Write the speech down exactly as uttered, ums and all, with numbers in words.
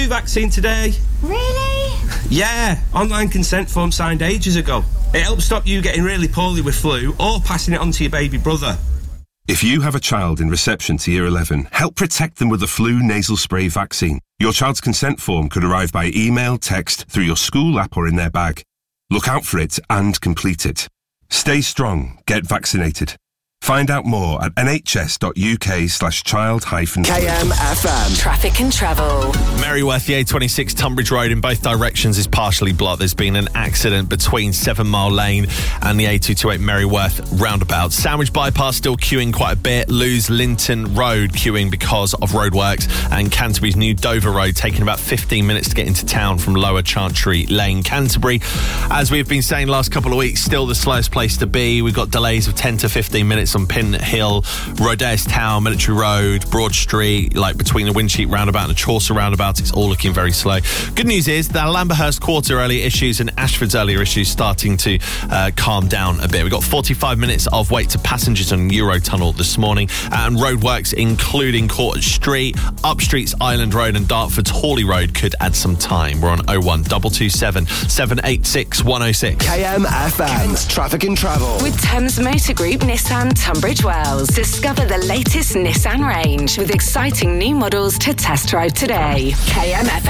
vaccine today. Really? Yeah, online consent form signed ages ago. It helps stop you getting really poorly with flu or passing it on to your baby brother. If you have a child in reception to year eleven, help protect them with the flu nasal spray vaccine. Your child's consent form could arrive by email, text, through your school app or in their bag. Look out for it and complete it. Stay strong. Get vaccinated. Find out more at nhs.uk slash child hyphen K M F M. Traffic and travel. Merryworth, the A twenty-six Tunbridge Road in both directions is partially blocked. There's been an accident between Seven Mile Lane and the A two twenty-eight Merryworth roundabout. Sandwich Bypass still queuing quite a bit. Lewes Linton Road queuing because of roadworks. And Canterbury's new Dover Road taking about fifteen minutes to get into town from Lower Chantry Lane. Canterbury, as we've been saying last couple of weeks, still the slowest place to be. We've got delays of ten to fifteen minutes on Pin Hill, Rodez Town, Military Road, Broad Street, like between the Windsheet roundabout and the Chaucer roundabout. It's all looking very slow. Good news is that Lamberhurst Quarter earlier issues and Ashford's earlier issues starting to uh, calm down a bit. We've got forty-five minutes of wait to passengers on Eurotunnel this morning, and roadworks including Court Street, Upstreet's Island Road and Dartford's Hawley Road could add some time. We're on oh one two two seven, seven eight six, one oh six. K M F M. Kent's Traffic and Travel. With Thames Motor Group Nissan Tunbridge Wells. Discover the latest Nissan range with exciting new models to test drive today. K M F M.